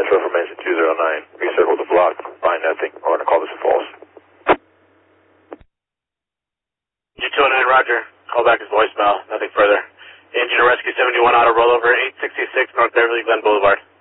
Central information 209. Recircle the block. Find nothing. We're going to call this a false. G209, roger. Call back his voicemail. Nothing further. Engine to rescue 71 auto rollover 866 North Beverly Glen Boulevard.